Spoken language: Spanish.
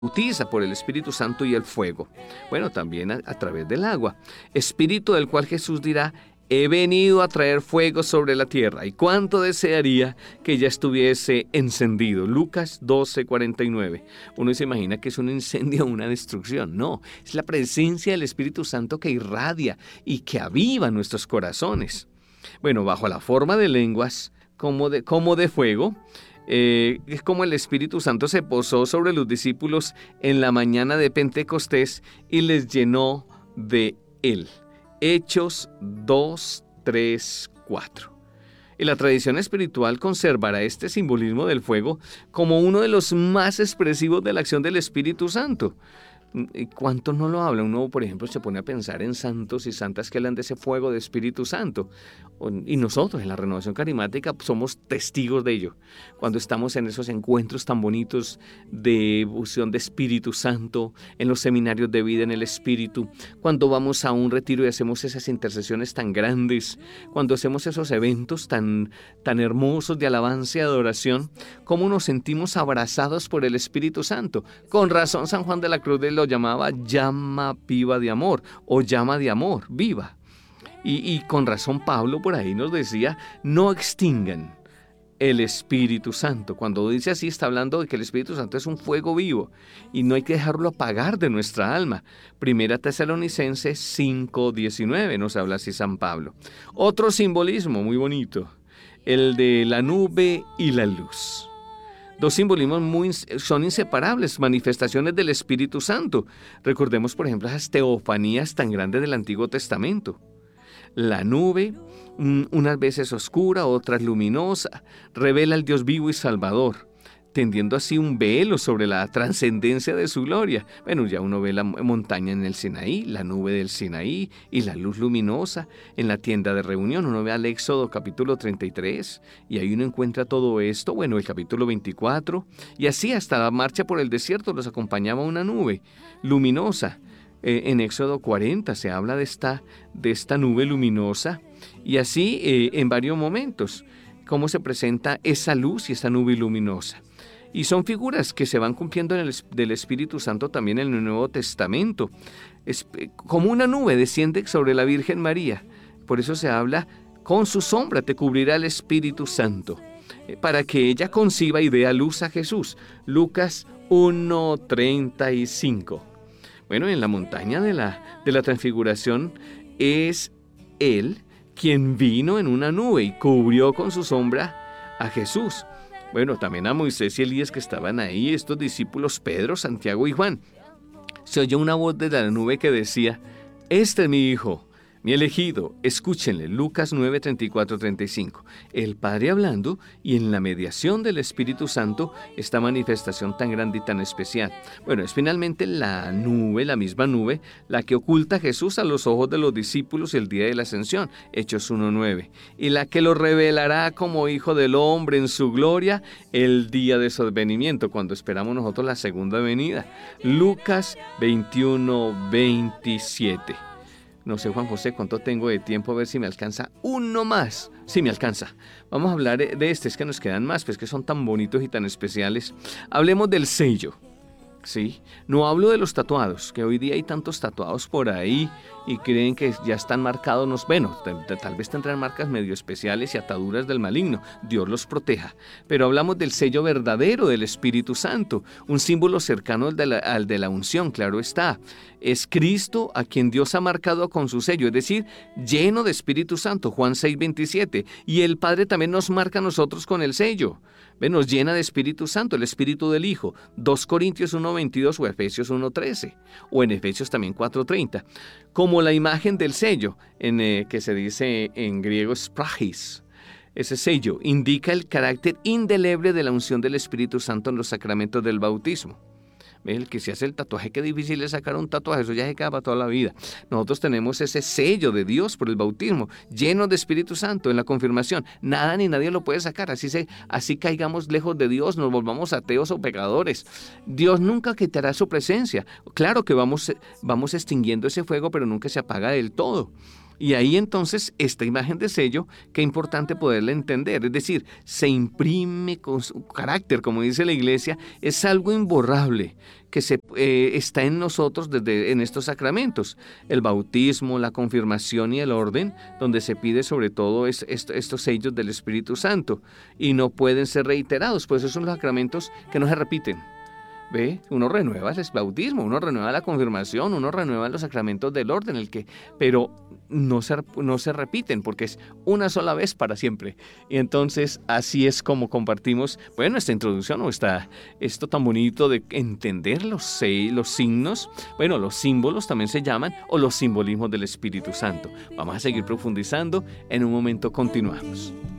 bautiza por el Espíritu Santo y el fuego. Bueno, también a través del agua. Espíritu del cual Jesús dirá: he venido a traer fuego sobre la tierra, y cuánto desearía que ya estuviese encendido. Lucas 12:49. Uno se imagina que es un incendio o una destrucción. No, es la presencia del Espíritu Santo que irradia y que aviva nuestros corazones. Bueno, bajo la forma de lenguas, como de fuego, es como el Espíritu Santo se posó sobre los discípulos en la mañana de Pentecostés y les llenó de él. Hechos 2, 3, 4. Y la tradición espiritual conservará este simbolismo del fuego como uno de los más expresivos de la acción del Espíritu Santo. ¿Cuánto no lo habla? Uno, por ejemplo, se pone a pensar en santos y santas que hablan de ese fuego de Espíritu Santo. Y nosotros en la Renovación Carismática somos testigos de ello. Cuando estamos en esos encuentros tan bonitos de fusión de Espíritu Santo, en los seminarios de vida en el Espíritu, cuando vamos a un retiro y hacemos esas intercesiones tan grandes, cuando hacemos esos eventos tan hermosos de alabanza y adoración, ¿cómo nos sentimos abrazados por el Espíritu Santo? Con razón San Juan de la Cruz lo llamaba llama viva de amor, o llama de amor viva. Y con razón Pablo por ahí nos decía: no extingan el Espíritu Santo. Cuando dice así, está hablando de que el Espíritu Santo es un fuego vivo y no hay que dejarlo apagar de nuestra alma. Primera Tesalonicenses 5:19 nos habla así San Pablo. Otro simbolismo muy bonito, el de la nube y la luz. Dos simbolismos son inseparables, manifestaciones del Espíritu Santo. Recordemos, por ejemplo, esas teofanías tan grandes del Antiguo Testamento. La nube, unas veces oscura, otras luminosa, revela al Dios vivo y Salvador, tendiendo así un velo sobre la trascendencia de su gloria. Bueno, ya uno ve la montaña en el Sinaí, la nube del Sinaí y la luz luminosa en la tienda de reunión. Uno ve al Éxodo capítulo 33 y ahí uno encuentra todo esto. Bueno, el capítulo 24 y así hasta la marcha por el desierto los acompañaba una nube luminosa. En Éxodo 40 se habla de esta nube luminosa y así en varios momentos cómo se presenta esa luz y esa nube luminosa. Y son figuras que se van cumpliendo del Espíritu Santo también en el Nuevo Testamento. Es como una nube desciende sobre la Virgen María. Por eso se habla: con su sombra te cubrirá el Espíritu Santo, para que ella conciba y dé a luz a Jesús. Lucas 1:35. Bueno, en la montaña de la transfiguración es Él quien vino en una nube y cubrió con su sombra a Jesús. Bueno, también a Moisés y Elías que estaban ahí, estos discípulos Pedro, Santiago y Juan. Se oyó una voz desde la nube que decía: este es mi hijo, mi elegido, escúchenle. Lucas 9:34-35. El Padre hablando y en la mediación del Espíritu Santo esta manifestación tan grande y tan especial. Bueno, es finalmente la nube, la misma nube, la que oculta a Jesús a los ojos de los discípulos el día de la ascensión, Hechos 1:9, y la que lo revelará como Hijo del Hombre en su gloria el día de su advenimiento, cuando esperamos nosotros la segunda venida. Lucas 21:27. No sé, Juan José, cuánto tengo de tiempo, a ver si me alcanza uno más. Sí, me alcanza. Vamos a hablar de es que nos quedan más, pues que son tan bonitos y tan especiales. Hablemos del sello. Sí, no hablo de los tatuados, que hoy día hay tantos tatuados por ahí y creen que ya están marcados. Bueno, tal vez tendrán marcas medio especiales y ataduras del maligno. Dios los proteja. Pero hablamos del sello verdadero del Espíritu Santo, un símbolo cercano al de la unción, claro está. Es Cristo a quien Dios ha marcado con su sello, es decir, lleno de Espíritu Santo, Juan 6:27. Y el Padre también nos marca a nosotros con el sello. Nos llena de Espíritu Santo, el Espíritu del Hijo, 2 Corintios 1:22 o Efesios 1:13, o en Efesios también 4:30, como la imagen del sello, que se dice en griego spragis. Ese sello indica el carácter indeleble de la unción del Espíritu Santo en los sacramentos del bautismo. El que se hace el tatuaje, qué difícil es sacar un tatuaje, eso ya se queda para toda la vida. Nosotros tenemos ese sello de Dios por el bautismo, lleno de Espíritu Santo en la confirmación. Nada ni nadie lo puede sacar, así caigamos lejos de Dios, nos volvamos ateos o pecadores. Dios nunca quitará su presencia. Claro que vamos extinguiendo ese fuego, pero nunca se apaga del todo. Y ahí entonces esta imagen de sello, qué importante poderla entender, es decir, se imprime con su carácter, como dice la iglesia, es algo imborrable que está en nosotros en estos sacramentos, el bautismo, la confirmación y el orden, donde se pide sobre todo estos sellos del Espíritu Santo, y no pueden ser reiterados, pues esos son los sacramentos que no se repiten. ¿Ve? Uno renueva el bautismo, uno renueva la confirmación, uno renueva los sacramentos del orden, pero no se repiten porque es una sola vez para siempre. Y entonces así es como compartimos, bueno, esta introducción o esto tan bonito de entender los signos, bueno, los símbolos también se llaman, o los simbolismos del Espíritu Santo. Vamos a seguir profundizando, en un momento continuamos.